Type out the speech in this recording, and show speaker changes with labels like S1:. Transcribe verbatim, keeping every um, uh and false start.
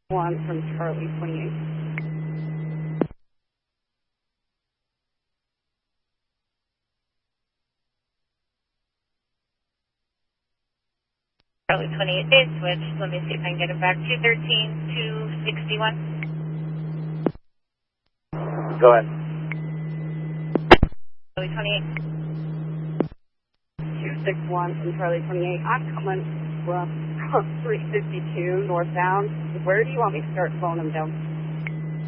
S1: one from Charlie twenty-eight.
S2: Charlie twenty-eight, they switched. Let me see if I can get it back. two thirteen, two sixty-one.
S3: Go ahead.
S2: Charlie twenty-eight.
S1: two six one from Charlie twenty-eight. I'm coming from three fifty-two northbound. Where do you want me to start slowing them down?